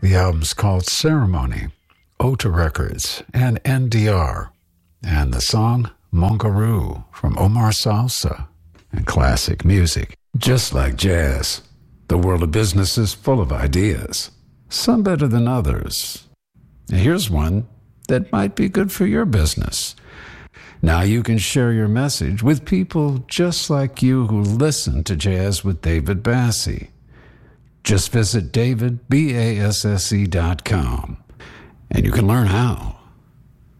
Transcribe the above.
The album's called Ceremony, Ota Records, and NDR. And the song, Mongaroo, from Omar Salsa, and classic music. Just like jazz, the world of business is full of ideas, some better than others. Here's one that might be good for your business. Now you can share your message with people just like you who listen to Jazz with David Basse. Just visit davidbasse.com and you can learn how.